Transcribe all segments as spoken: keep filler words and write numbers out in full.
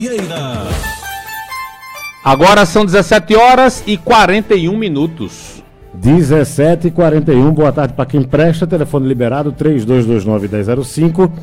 Agora são dezessete horas e quarenta e um minutos. dezessete e quarenta e um, boa tarde para quem presta, telefone liberado três dois dois nove, um zero zero cinco.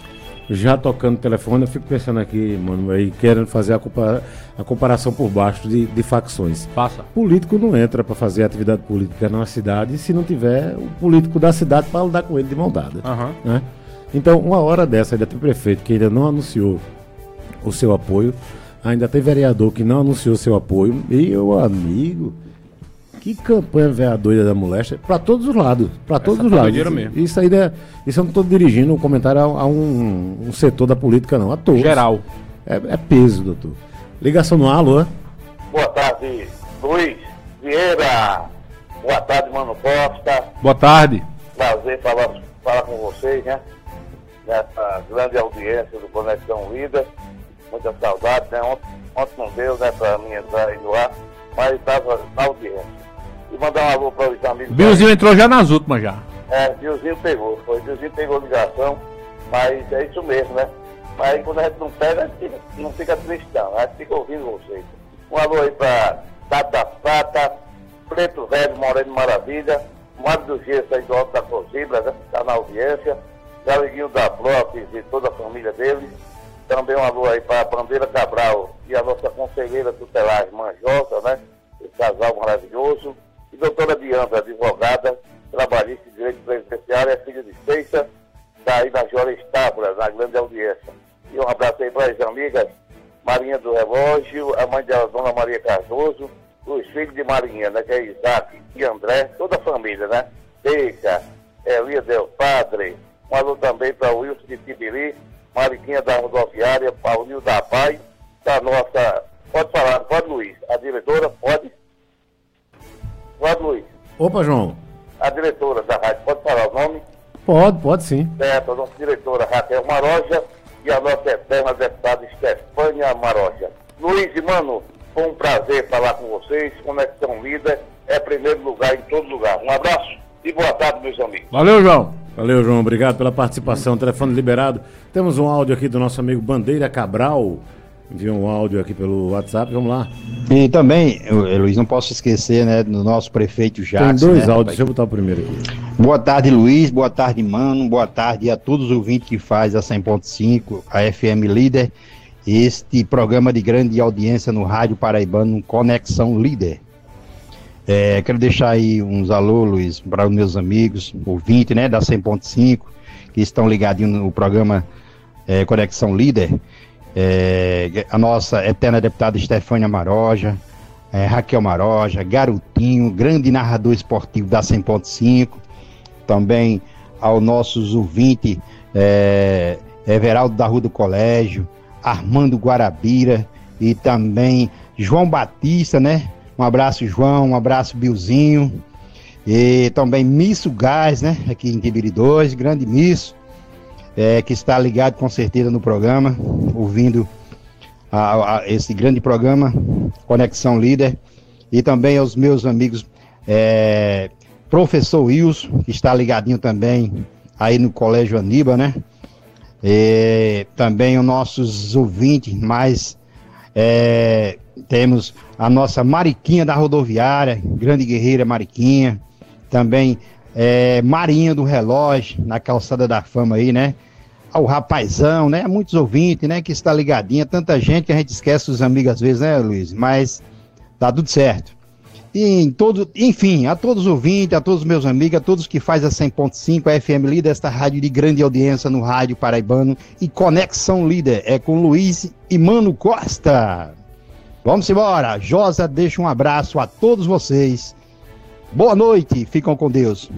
Já tocando o telefone, eu fico pensando aqui, mano, aí querendo fazer a, compara- a comparação por baixo de, de facções. Passa. Político não entra para fazer atividade política na cidade se não tiver o político da cidade para lidar com ele de mão dada. Uhum. Né? Então, uma hora dessa, ainda tem prefeito que ainda não anunciou o seu apoio, ainda tem vereador que não anunciou seu apoio, e meu amigo, que campanha vereadora da moléstia, para todos os lados, para todos os lados. Isso, mesmo. isso aí, né, isso eu não estou dirigindo um comentário a, a um, um setor da política, não, a todos. Geral. É, é peso, doutor. Ligação no alô, Boa tarde, Luiz Vieira. Boa tarde, Mano Costa. Boa tarde. Prazer falar, falar com vocês, né? Nessa grande audiência do Conexão Líder. Muita saudade, né? Ontem, ontem não deu, né, pra mim entrar aí no ar, mas estava na audiência. E mandar um alô para os amigos. Billzinho entrou já nas últimas já. É, Billzinho pegou, foi, Billzinho pegou ligação, mas é isso mesmo, né? Mas aí quando a gente não pega, a gente fica, não fica tristão, a gente fica ouvindo vocês. Um alô aí para Tata Prata, Preto Velho, Moreno Maravilha, Mário do Gesso aí do Alto da Cozibra, né? Está na audiência, Galiguinho da Flopes e toda a família dele. Também um alô aí para a Bandeira Cabral e a nossa conselheira tutelar, Manjosa, né? Esse casal maravilhoso. E doutora Diandra, advogada, trabalhista de direito previdenciário, é filha de Seixa, está aí na Jora Estábula, na grande audiência. E um abraço aí para as amigas Marinha do Relógio, a mãe da Dona Maria Cardoso, os filhos de Marinha, né? Que é Isaac e André, toda a família, né? Seixa, Elia Del Padre, um alô também para o Wilson de Tibiri, Mariquinha da Rodoviária, Paulinho da Pai, da nossa... Pode falar, pode, Luiz? A diretora, pode? Pode, Luiz? Opa, João. A diretora da rádio, pode falar o nome? Pode, pode sim. Certo, a nossa diretora Raquel Maroja e a nossa eterna deputada Estefânia Maroja. Luiz e Mano, foi um prazer falar com vocês. Conexão Líder é primeiro lugar em todo lugar. Um abraço e boa tarde, meus amigos. Valeu, João. Valeu, João. Obrigado pela participação. Telefone liberado. Temos um áudio aqui do nosso amigo Bandeira Cabral. Enviou um áudio aqui pelo WhatsApp. Vamos lá. E também, eu, Luiz, não posso esquecer, né, do nosso prefeito Jackson. Tem dois né, áudios. rapaz? Deixa eu botar o primeiro aqui. Boa tarde, Luiz. Boa tarde, Mano. Boa tarde a todos os ouvintes que faz a cem ponto cinco, a F M Líder. Este programa de grande audiência no Rádio Paraibano, Conexão Líder. É, quero deixar aí uns alô, Luiz, para os meus amigos, ouvintes, né, da cem ponto cinco, que estão ligadinhos no programa é, Conexão Líder. É, a nossa eterna deputada Estefânia Maroja, é, Raquel Maroja, Garotinho, grande narrador esportivo da cem ponto cinco. Também aos nossos ouvintes, é, Everaldo da Rua do Colégio, Armando Guarabira e também João Batista, né? Um abraço, João, um abraço, Billzinho. E também Misso Gás, né? Aqui em Tibiri dois, grande Misso, é, que está ligado com certeza no programa, ouvindo a, a, esse grande programa, Conexão Líder. E também aos meus amigos, é, professor Wilson, que está ligadinho também aí no Colégio Aníbal, né? E também os nossos ouvintes, mais é, temos a nossa Mariquinha da Rodoviária, grande guerreira Mariquinha, também é, Marinha do Relógio, na Calçada da Fama aí, né? Ao Rapazão, né? Muitos ouvintes, né? Que está ligadinha, tanta gente que a gente esquece os amigos às vezes, né, Luiz? Mas tá tudo certo. E em todo, enfim, a todos os ouvintes, a todos os meus amigos, a todos que fazem a cem ponto cinco, a F M Líder, esta rádio de grande audiência no Rádio Paraibano e Conexão Líder, é com Luiz e Mano Costa. Vamos embora. Josa deixa um abraço a todos vocês. Boa noite, ficam com Deus.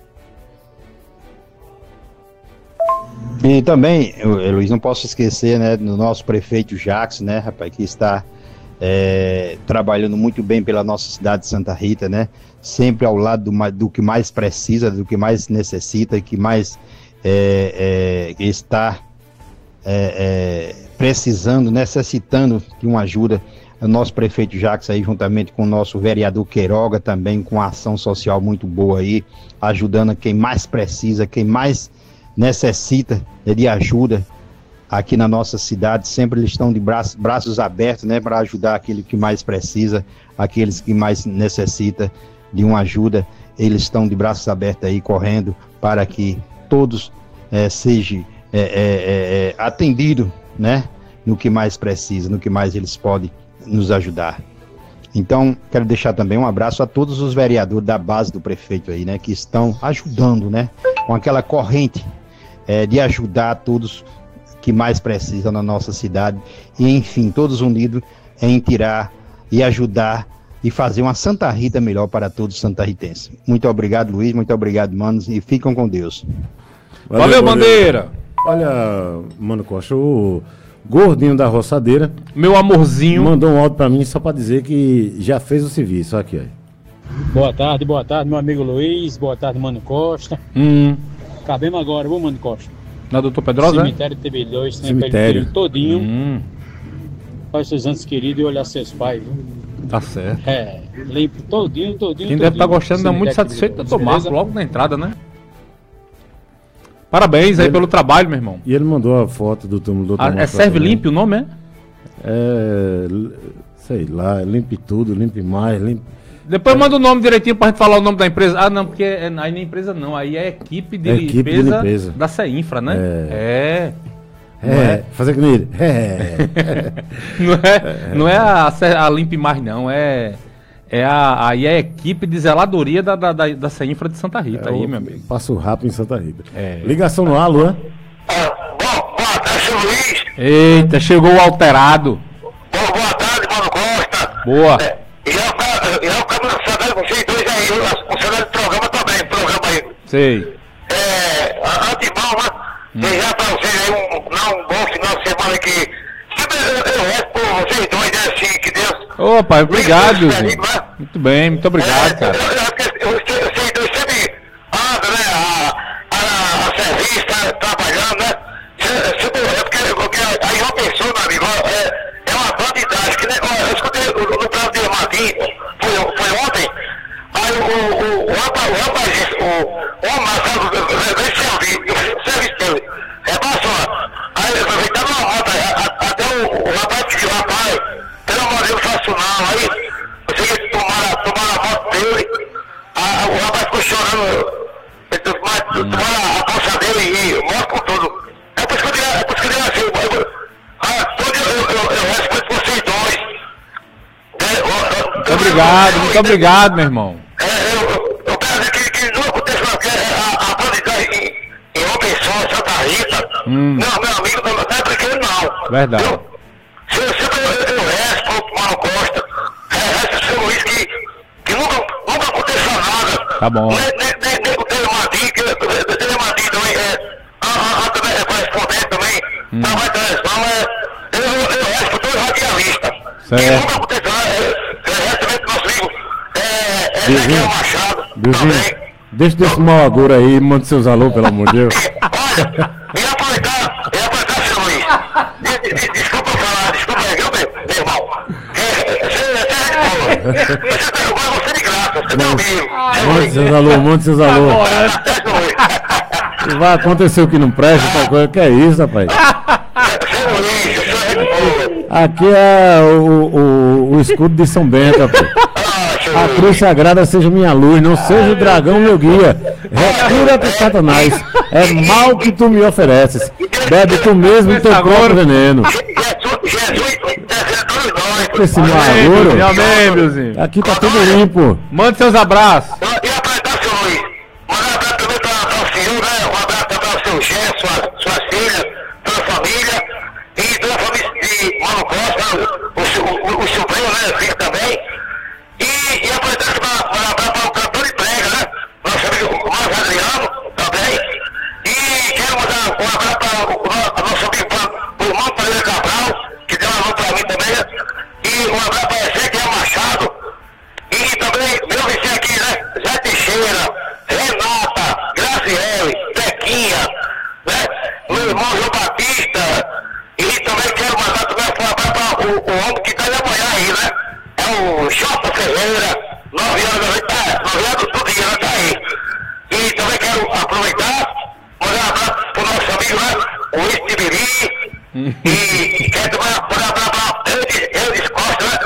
E também, eu, Luiz, não posso esquecer, né, do nosso prefeito Jackson, né, rapaz, que está é, trabalhando muito bem pela nossa cidade de Santa Rita, né, sempre ao lado do, do que mais precisa, do que mais necessita, que mais é, é, está é, é, precisando, necessitando de uma ajuda. O nosso prefeito Jackson aí, juntamente com o nosso vereador Queiroga, também com uma ação social muito boa aí, ajudando quem mais precisa, quem mais necessita de ajuda aqui na nossa cidade, sempre eles estão de braços, braços abertos, né, para ajudar aquele que mais precisa, aqueles que mais necessita de uma ajuda. Eles estão de braços abertos aí, correndo para que todos é, sejam é, é, é, atendidos, né, no que mais precisa, no que mais eles podem nos ajudar. Então, quero deixar também um abraço a todos os vereadores da base do prefeito aí, né, que estão ajudando, né, com aquela corrente é, de ajudar todos que mais precisam na nossa cidade, e enfim, todos unidos em tirar e ajudar e fazer uma Santa Rita melhor para todos os santarritenses. Muito obrigado, Luiz, muito obrigado, manos, e ficam com Deus. Valeu, Valeu Bandeira! Olha, Mano Costa, o Gordinho da Roçadeira, meu amorzinho, mandou um áudio para mim só para dizer que já fez o serviço. Aqui, ó. Boa tarde, boa tarde, meu amigo Luiz, boa tarde, Mano Costa. Hum. Acabemos agora, vou, Mano Costa. Na Doutor Pedrosa? Cemitério T B dois, cemitério todinho. Hum. Faz seus anos queridos e olhar seus pais, viu? Tá certo. É, limpo todinho, todinho. Quem deve estar tá gostando, tá muito satisfeito, doutor Marcos, logo na entrada, né? Parabéns aí ele, pelo trabalho, meu irmão. E ele mandou a foto do túmulo do doutor ah, É Serve Limpe o nome, é? É. Sei lá, limpe tudo, limpe mais, limpe. Depois é. Manda o nome direitinho pra gente falar o nome da empresa. Ah, não, porque é, aí não é empresa não, aí é equipe de, é limpeza, equipe de limpeza da CEINFRA, né? É. É. É, é. Fazer com ele. É. não é, é. Não é a, a Limpe Mais, não. É, é a, aí é a equipe de zeladoria da, da, da, da CEINFRA de Santa Rita, é aí, meu amigo. Passo rápido em Santa Rita. É. Ligação no ar, Luan. Ah, bom, boa tarde, seu Luiz. Eita, chegou o alterado. Bom, boa tarde, Mano Costa. Boa. É, e eu, eu acabo de saber com vocês dois aí, o cenário do programa também, programa aí. Sei. É, antemão, né? Hum. Desejar pra vocês aí um, não, um bom final de semana que sempre eu, eu rezo por vocês dois, né, assim, que Deus... Ô, pai, obrigado, Deus, Zé. né? Muito bem, muito obrigado, é, cara. Eu, eu, eu, eu, vocês dois sempre andam, né, a, a, a serviço, tá, trabalhando, né? Sempre, é porque, porque aí uma pessoa, meu amigo, é, é uma bandidagem, que, né, eu escutei no, no plano de Armadinho, foi, foi ontem, aí o, o, o, o rapaz, o rapaz, o, o Amado, esse serviço, o serviço dele, é passou, aí ele tava uma moto, até o, o rapaz disse, rapaz, pelo amor de Deus, faço não, aí, você que tomaram, tomaram a moto dele, a, o rapaz ficou chorando, tomaram a bolsa dele e morto com tudo. É por isso que eu digo, é por isso que eu digo assim, eu, eu, ah, todo eu, eu, eu, eu respeito vocês dois. É, eu, eu, muito obrigado, eu, muito eu, obrigado, meu irmão. É, eu, eu, eu quero dizer que, que não aconteça porque a, a bandidagem em, em uma pessoa, Santa Rita, hum. não, meu amigo, não, não é brinquedo não. Verdade. Eu, se eu, sempre eu, eu rezo pro Mano Costa, rezo pro seu Luiz que, que nunca, nunca aconteça nada. Tá bom. Nem, nem, nem, nem o Telemadinho, que o Telemadinho também é, a, a, a, também é correspondente também, hum. trabalho de televisão, é, eu, eu, eu rezo pro dois radialistas. Que nunca aconteça nada, eu rezo também pro nosso amigo, é, é Ezequiel Machado, também. Deixa desse mau agouro aí e manda seus alô, pelo amor de Deus. Olha, e aproveitar, e aproveitar, seu Luiz. De, de, desculpa falar, desculpa aí, viu, meu, meu irmão? Você é de boa. Você de graça, você é meu amigo. Manda seus alô, manda seus alô. Vai acontecer o que não presta, tal coisa. Que é isso, rapaz? Seu Luiz, eu sou de boa. Aqui é o, o, o escudo de São Bento, rapaz. A cruz sagrada seja minha luz, não seja o dragão meu guia. Retira-te, Satanás. É mal que tu me ofereces. Bebe tu mesmo o teu próprio veneno. Jesus, esse malaguro. Amém, meuzinho. Aqui tá tudo limpo. Mande seus abraços. E aproveitar, seu Luiz. Mandar um abraço também para o senhor, né? Um abraço também ao seu Gé, sua, sua filha, toda a família. E toda a família de Mano Costa, o, o, o sobrinho, né? Filho também. E, e aproveitar para o cantor de prega, né? Nosso amigo Marcos Adriano também. E quero mandar um abraço para o nosso amigo, para o irmão Pereira Cabral, que deu uma mão para mim também. E um abraço para Ezequiel Machado. E também, meu vizinho aqui, né? Zé Teixeira, Renata, Graziele, Tequinha, né? Meu irmão João Batista. E também quero mandar também um abraço para o, o homem que está de amanhã aí, né? É o Jota Ferreira, nove horas da noite, tá, nove horas do dia, né, tá aí. E também quero aproveitar, mandar um abraço pro nosso amigo, né, o Luiz Tibiri,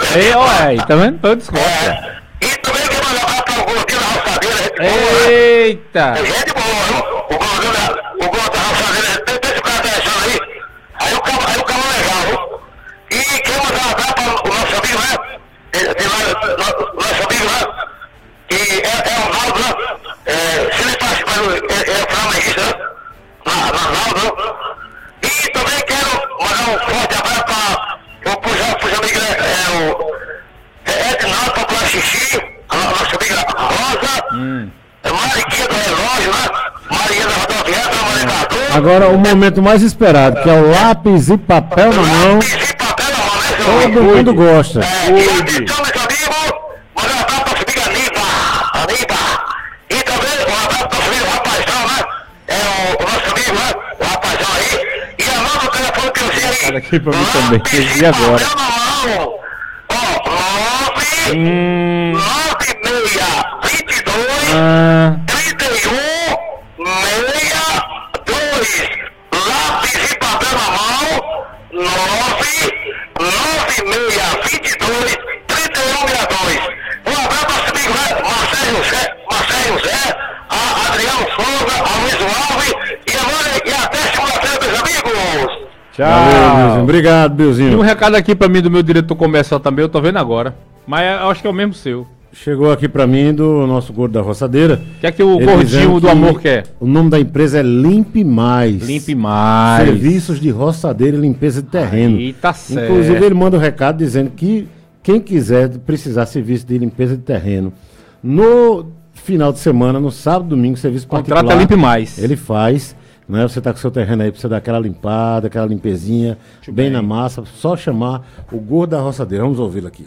Ei, olha aí, tá vendo? Foi desconto. É, e também quero mandar um abraço para o gordinho da roçadeira, gente boa. Eita! É gente boa, viu? O gordinho da, o gordinho da roçadeira, tem esse cara tá deixando aí. Aí o cabo, aí o cabo legal, viu? E quero mandar um abraço para o nosso amigo, né? Tem lá, nosso amigo lá, que é, é o Naldo, né? É, se ele participa, é, é o flamenguista, né? Na, na Naldo, e também quero mandar um forte abraço para o Pujão amigo, é o é, Ednaldo Popular Xixi, a nossa amiga Rosa, hum. Mariquinha do Relógio, né? Maria da Rodoviária, Maria da Dor. Agora o momento mais esperado, que é o lápis e papel na mão. Lápis e papel na mão, né, senhor? Todo mundo gosta. É, e atenção, meus amigos, mandar um abraço para a amiga Aniba, Aniba. E também um abraço para o amigo Rapazão, né? É o, o nosso amigo, né? O Rapazão aí. E a nova telefone que eu sei aí. Olha aqui pra mim também, que eu vi agora. Papel na mão. Ó, nove, Hum. nove, seis, vinte e dois, Ah. trinta e um, sessenta e dois. Lápis e papel na mão. nove, nove, seis, vinte e dois, trinta e um, sessenta e dois. Um abraço para o amigo, né? Marcelo José, Marcelo José, a Adriano Souza, a Luiz Alves e agora e até segunda-feira, meus amigos. Valeu, Bilzinho. Obrigado, E um Bilzinho. recado aqui pra mim do meu diretor comercial também, eu tô vendo agora. Mas eu acho que é o mesmo seu. Chegou aqui pra mim do nosso gordo da roçadeira. O que é que o Ele gordinho dizendo do que amor quer? O nome da empresa é Limpe Mais. Limpe mais. Serviços de roçadeira e limpeza de terreno. Aí tá certo. Inclusive, ele manda um recado dizendo que quem quiser precisar de serviço de limpeza de terreno, no final de semana, no sábado, domingo, serviço Contrata particular, Limpe Mais. ele faz. Né? Você tá com seu terreno aí, precisa dar aquela limpada, aquela limpezinha, Muito bem, bem. na massa, só chamar o gordo da roçadeira. Vamos ouvi-lo aqui.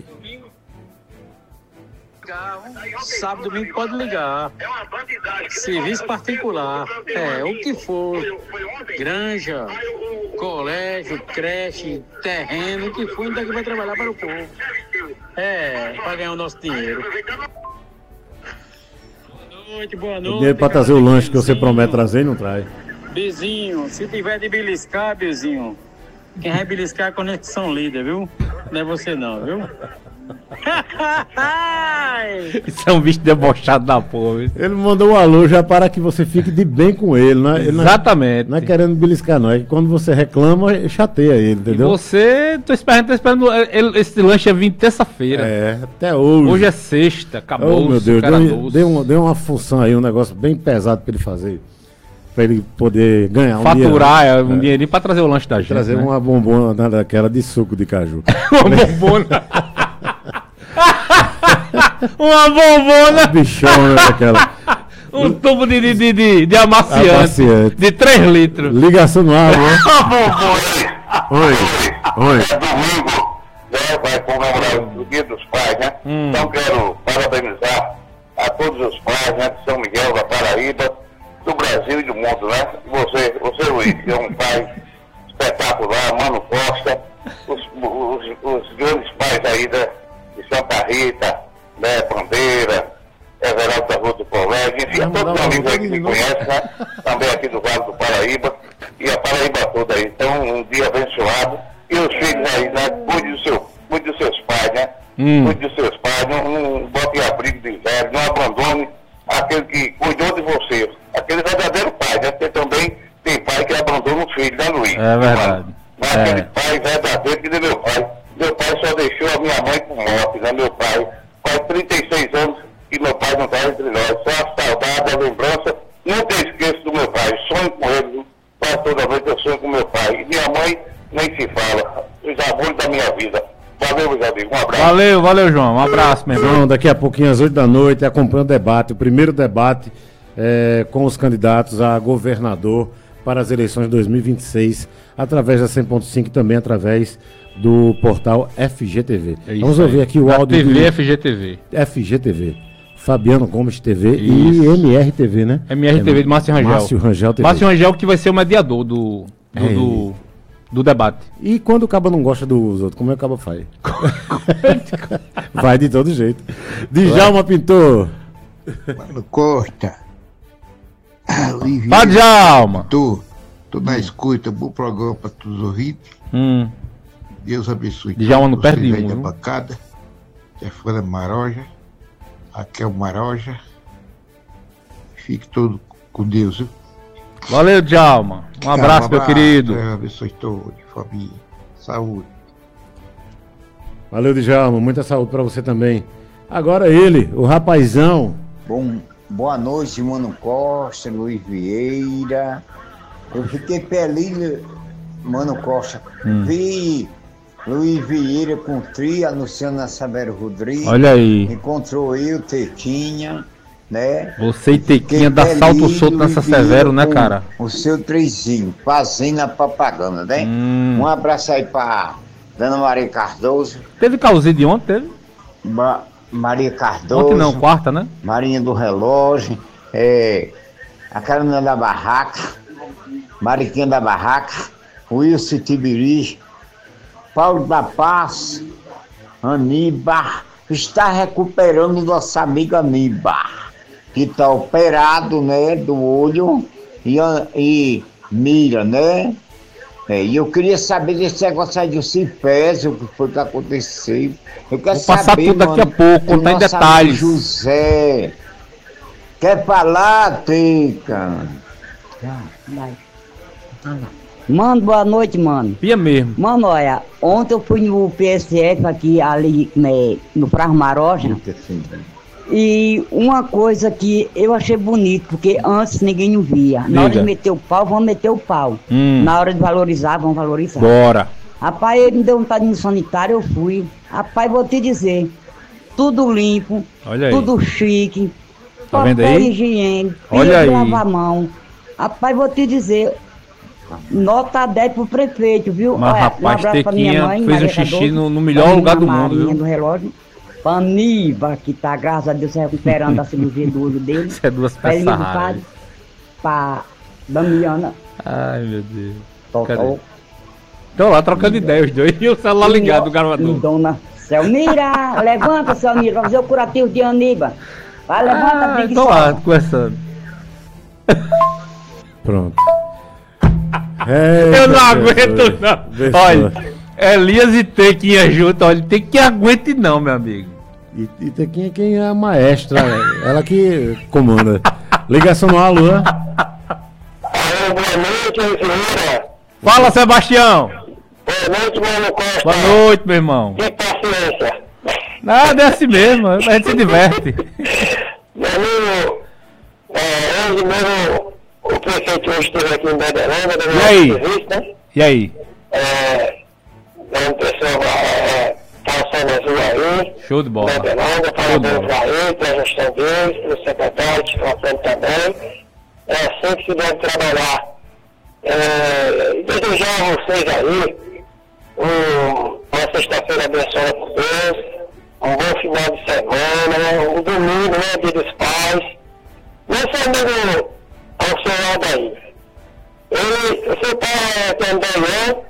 Sábado, domingo pode ligar. Serviço particular. É, o que for. Granja, colégio, creche, terreno, o que for, ainda que vai trabalhar para o povo. É, para ganhar o nosso dinheiro. Boa noite, boa noite. O dinheiro pra trazer o lanche que você promete trazer e não traz. Bezinho, se tiver de beliscar, Bezinho, quem vai beliscar é a Conexão Líder, viu? Não é você não, viu? Isso é um bicho debochado da porra. Viu? Ele mandou um alô já para que você fique de bem com ele, né? Ele não é- Exatamente. Não é querendo beliscar, não. É que quando você reclama, chateia ele, E entendeu? você, tô esperando, tô esperando ele- esse lanche ia vir terça-feira. É, até hoje. Hoje é sexta, acabou. Oh, meu Deus, cara deu, doce. deu, uma, deu uma função aí, um negócio bem pesado pra ele fazer. Pra ele poder ganhar um Faturar dinheiro, é, um dinheirinho pra trazer o lanche da gente. trazer né? uma bombona daquela de suco de caju. Uma bombona. Uma bombona. Bichona daquela. Um tubo de, de, de, de, de amaciante, Amaciante. de três litros. Ligação no ar, né? Uma bombona. Oi, oi. É domingo, né, vai comemorar o Dia dos Pais, né? Hum. Então quero parabenizar a todos os pais, né, de São Miguel, da Paraíba, do Brasil e do mundo, né? E você, você Luiz, que é um pai espetacular, Mano Costa, os, os, os grandes pais aí da, de Santa Rita, né, Bandeira, Everaldo da Rua do Colégio, enfim, a todos os amigos aí que me conhecem, né? Também aqui do Vale do Paraíba, e a Paraíba toda aí. Então, um dia abençoado. E os filhos aí, né? Cuide, do seu, cuide dos seus pais, né? Hum. Cuide dos seus pais, não, não bote abrigo de velho, não abandone aquele que cuidou de você. Aquele verdadeiro pai, né? Porque também tem pai que abandona o filho, né, Luiz? É verdade. Mas É. aquele pai verdadeiro que nem meu pai. Meu pai só deixou a minha mãe com morte, né? Meu pai faz trinta e seis anos que meu pai não está entre nós. Só a saudade, a lembrança. Nunca esqueço do meu pai. Sonho com ele. Quase toda noite eu sonho com meu pai. E minha mãe nem se fala. Os amores da minha vida. Valeu, meus amigos. Um abraço. Valeu, valeu, João. Um abraço, meu irmão. Então, daqui a pouquinho, às oito da noite, acompanha o debate, o primeiro debate é, com os candidatos a governador para as eleições de dois mil e vinte e seis, através da cem ponto cinco e também através do portal F G T V. É isso Vamos aí. ouvir aqui o Da áudio T V do F G T V. F G T V. Fabiano Gomes T V Isso. e M R T V, né? M R T V de Márcio Rangel. Márcio Rangel T V. Márcio Rangel que vai ser o mediador do, do, É. do, do debate. E quando o cabo não gosta dos outros, como é que o cabo faz? Vai de todo jeito. Djalma Pintor. Mano Costa. Luiz Fala, Djalma. Tô, tô na escuta, bom programa para todos os ouvintes. Hum. Deus abençoe. Djalma não vocês perde aí um, da viu? bancada. é fã da Maroja. Aqui é o Maroja. Fique todo com Deus, viu? Valeu, Djalma. Um abraço, meu querido. Deus abençoe todos, família. Saúde. Valeu, Djalma. Muita saúde pra você também. Agora ele, o rapazão. Bom, boa noite, Mano Costa, Luiz Vieira. Eu fiquei feliz, Mano Costa. Hum. Vi Luiz Vieira com o Tri, anunciando a Severo Rodrigues. Olha aí. Encontrou eu, Tequinha, né? Você e Tequinha dá salto solto nessa Severo, né, cara? O seu Trizinho, fazendo a propaganda, né? Hum. Um abraço aí pra Dona Maria Cardoso. Teve causinha de ontem, teve? Ba Maria Cardoso. Ontem não, quarta, né? Marinha do Relógio, é, a Carolina da Barraca, Mariquinha da Barraca, Wilson Tibiri, Paulo da Paz, Aníbar, está recuperando nosso amigo Aníbar, que está operado, né, do olho e, e mira, né? É, e eu queria saber desse negócio aí do Cifésio, o que foi que aconteceu. Eu quero Vou passar saber, tudo daqui mano, a pouco, contar em detalhes. José, quer falar, Teca? Mano, boa noite, mano. Pia mesmo. Mano, olha, ontem eu fui no P S F aqui, ali, né, no Praia Maroja. E uma coisa que eu achei bonito, porque antes ninguém não via. Na Diga. hora de meter o pau, vamos meter o pau. Hum. Na hora de valorizar, vamos valorizar. Bora. Rapaz, ele me deu vontade no sanitário, eu fui. Rapaz, vou te dizer, tudo limpo, Olha aí. tudo chique. Tá vendo aí? Higiene, Olha aí. lavar a mão. Rapaz, vou te dizer, nota dez pro prefeito, viu? Mas, Olha, rapaz, um abraço pra minha Tequinha mãe, fez Maria um xixi Cardoso, no, no melhor pra lugar do minha mundo, Marinha viu? do relógio. Paniva, que tá, graças a Deus, se recuperando da cirurgia do olho dele. Isso é duas Pra ele peças do raras. padre, pra Damiana. Ai, meu Deus. Totó. Cadê? Estão lá trocando ideia os dois e o celular ligado, o E gravador. dona Selmira, levanta, Selmira, pra fazer o curativo de Aníbal. Vai, levanta, Ah, briga e tô lá, solta. conversando. Pronto. Eu não Eita, aguento, Jesus. não. Deixa. Olha, Elias e Tequinha junto, olha, tem que aguente não, meu amigo. E, e Tequinha quem é a maestra, ela que comanda. Ligação no alô, né? Alô, boa noite, Vieira. Fala, Sebastião. Boa noite, Mano Costa. Boa noite, meu irmão. Que paciência. Nada, é assim mesmo, a gente se diverte. Meu amigo, é, hoje mesmo o prefeito hoje esteve aqui em Bedelândia, dando E aí? serviço, né? E aí? É, uma pessoa é, passando as ruas aí, Show de bola. Bedelândia, Show de parabéns bola. pra ele, pra gestão dele, pro secretário, que está frente também. É assim que se deve trabalhar. É, e desejar a vocês aí um, uma sexta-feira abençoada por Deus, um bom final de semana, né? Um domingo, né? Dia dos pais. Nesse amigo ao seu lado aí. Ele, o seu pai é Dorian?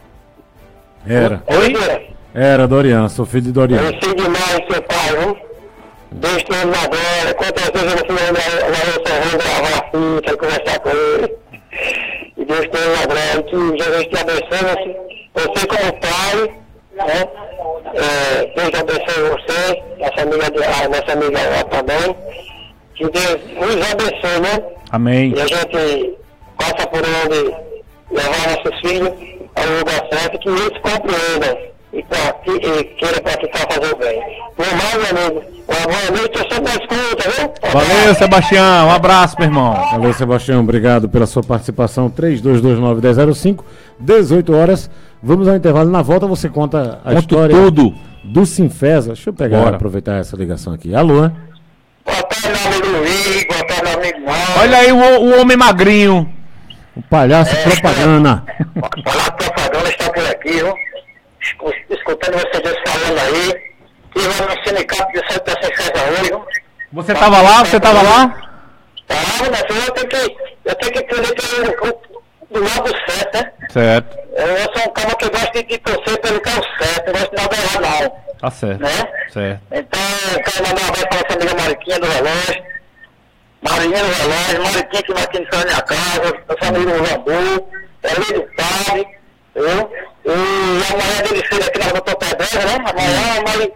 Era. Oi? Era, Dorian, sou filho de Dorian. Eu sei demais seu pai, viu? Deus tem ele na glória. Quantas vezes eu fui na restaurante gravar a fita, conversar com ele. E Deus tem ele na glória. Que Jesus te abençoe. Você como pai, né? É, Deus abençoe você, nossa amiga, de, a nossa amiga lá também. Que Deus nos abençoe, né? Amém. E a gente passa por onde levar nossos filhos ao lugar certo, que eles compreendam e, pra, e, e queiram praticar fazer o bem. Por mais, meu amigo, uma boa noite, eu sempre escuta, viu? Valeu, Sebastião. Um abraço, meu irmão. Valeu, Sebastião, obrigado pela sua participação. três dois dois nove, um zero zero cinco, dezoito horas. Vamos ao intervalo. Na volta você conta a Conto história tudo. do Sinfesa. Deixa eu pegar, Bora. aproveitar essa ligação aqui. Alô, né? Boa tarde, meu amigo Luiz, boa tarde, meu amigo Mauro. Olha aí o, o homem magrinho. O palhaço propaganda. Falar propaganda está por aqui, viu? Escu- Escutando vocês dois falando aí. E vamos no sindicato de Santa César hoje, viu? Você tava lá? Você tava lá? Tá, mas eu tenho que, eu tenho que entender pelo do lado certo, né? Certo. Eu sou um cara que gosta de, de torcer pelo que é o certo, não gosto de nada errado, não. Tá certo. Né? Certo. Então, eu quero mandar um abraço para essa amiga Mariquinha do Relógio. Mariquinha do Relógio, Mariquinha que vai aqui na minha casa, essa amiga do Rambu, é ali do padre, viu? E amanhã dele cedo aqui na Rua Pedra, né? Amanhã, mas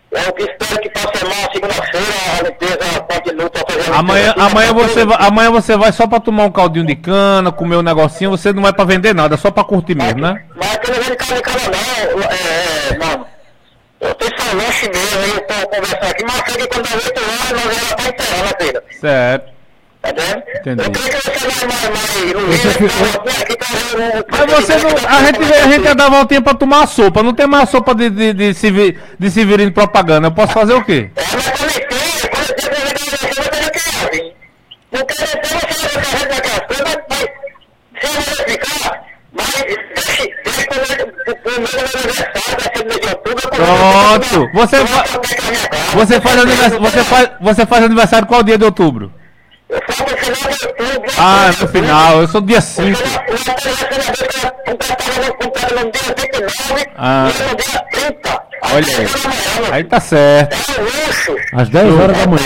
Eu que espero que para semana, segunda-feira, a limpeza continue para fazer a Amanhã, limpeza. amanhã, você vai, amanhã você vai só pra tomar um caldinho de cana, comer um negocinho, você não vai pra vender nada, só pra curtir mesmo, né? Mas aqui não vem de casa de casa não, é, é, mano. Eu tenho só lanche mesmo, eu tô conversando aqui, mas sei que quando eu oito horas, nós ela tá enterrando a filha. Certo. Tá vendo? Entendi. Eu creio que você vai mais, mais, mais, aqui tá vendo. Mas você não. A gente, a gente ia dar voltinha pra tomar a sopa, não tem mais sopa de, de, de, Sever, de Severino propaganda. Eu posso fazer o quê? É, mas quando tem, quando tem, quando tem, você vai ter que criar, porque depois você vai fazer daquelas coisas, mas se eu não explicar, mas deixe, deixe pro meu aniversário, vai ser no mês de outubro. Pronto. Você, fa você, faz aniversário, você, faz, você faz aniversário qual dia de outubro? Eu faço no final de outubro. Ah, no final, eu sou dia cinco. Ah. Olha aí. Aí tá certo. Às dez horas da manhã.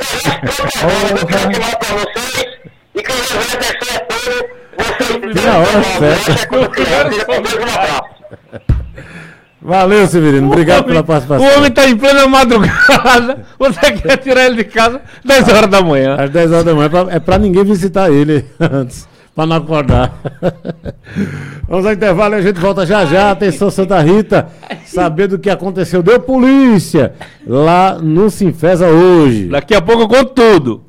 E que Deus abençoe a todos. Que na hora certa. Valeu, Severino. Obrigado pela participação. O homem tá em plena madrugada. Você quer tirar ele de casa dez horas da manhã. Às dez horas da manhã. É pra, é pra ninguém visitar ele antes. Pra não acordar. Vamos ao intervalo e a gente volta já já. Atenção, Santa Rita. Saber do que aconteceu. Deu polícia lá no Sinfesa hoje. Daqui a pouco eu conto tudo.